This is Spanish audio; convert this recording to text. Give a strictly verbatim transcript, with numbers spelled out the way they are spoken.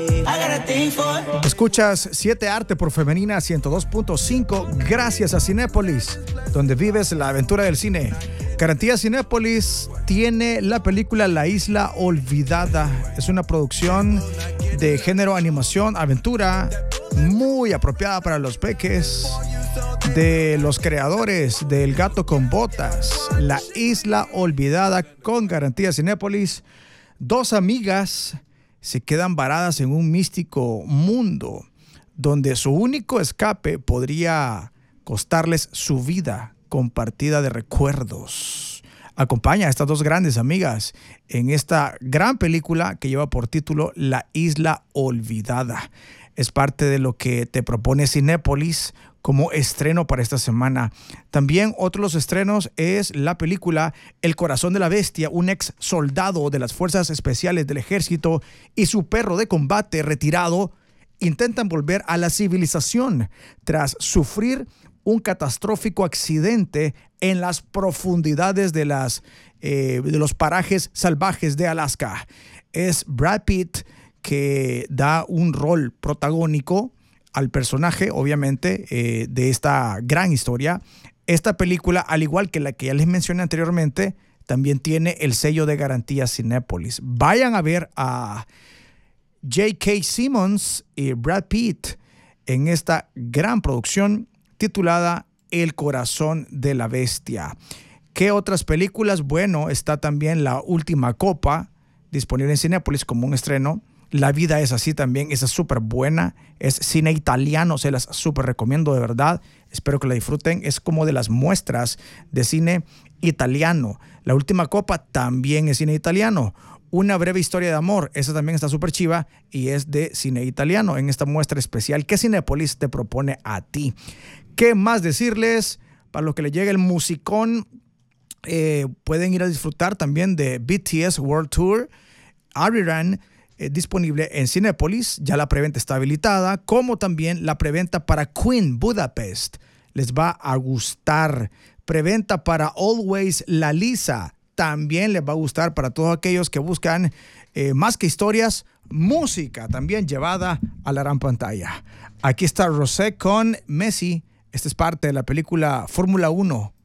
Escuchas siete Arte por Femenina ciento dos punto cinco gracias a Cinépolis, donde vives la aventura del cine. Garantía Cinépolis tiene la película La Isla Olvidada. Es una producción de género animación, aventura, muy apropiada para los peques, de los creadores de El Gato con Botas. La Isla Olvidada con Garantía Cinépolis. Dos amigas se quedan varadas en un místico mundo donde su único escape podría costarles su vida compartida de recuerdos. Acompaña a estas dos grandes amigas en esta gran película que lleva por título La Isla Olvidada. Es parte de lo que te propone Cinépolis como estreno para esta semana. También otro de los estrenos es la película El Corazón de la Bestia. Un ex soldado de las Fuerzas Especiales del Ejército y su perro de combate retirado intentan volver a la civilización tras sufrir un catastrófico accidente en las profundidades de, las, eh, de los parajes salvajes de Alaska. Es Brad Pitt que da un rol protagónico al personaje, obviamente, eh, de esta gran historia. Esta película, al igual que la que ya les mencioné anteriormente, también tiene el sello de Garantía Cinépolis. Vayan a ver a J K. Simmons y Brad Pitt en esta gran producción titulada El Corazón de la Bestia. ¿Qué otras películas? Bueno, está también La Última Copa, disponible en Cinépolis como un estreno. La vida es así también, esa es súper buena, es cine italiano, se las súper recomiendo de verdad, espero que la disfruten, es como de las muestras de cine italiano. La Última Copa también es cine italiano. Una breve historia de amor, esa también está súper chiva y es de cine italiano en esta muestra especial que Cinépolis te propone a ti. ¿Qué más decirles? Para los que les llegue el musicón, eh, pueden ir a disfrutar también de B T S World Tour, Ariran, eh, disponible en Cinépolis. Ya la preventa está habilitada, como también la preventa para Queen Budapest. Les va a gustar. Preventa para Always La Lisa. También les va a gustar para todos aquellos que buscan eh, más que historias, música también llevada a la gran pantalla. Aquí está Rosé con Messi. Esta es parte de la película Fórmula uno